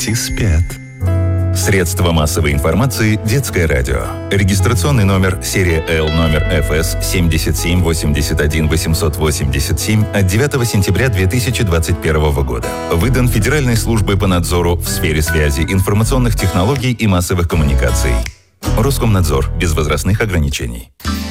Дети спят. Средства массовой информации «Детское радио». Регистрационный номер серия Л номер ФС 7781887 от 9 сентября 2021 года. Выдан Федеральной службой по надзору в сфере связи, информационных технологий и массовых коммуникаций. Роскомнадзор. Без возрастных ограничений.